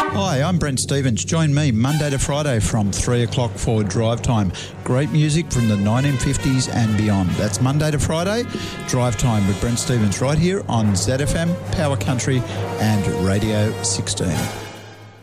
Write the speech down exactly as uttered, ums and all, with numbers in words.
Hi, I'm Brent Stevens. Join me Monday to Friday from three o'clock for Drive Time. Great music from the nineteen fifties and beyond. That's Monday to Friday, Drive Time with Brent Stevens right here on Z F M, Power Country and Radio sixteen.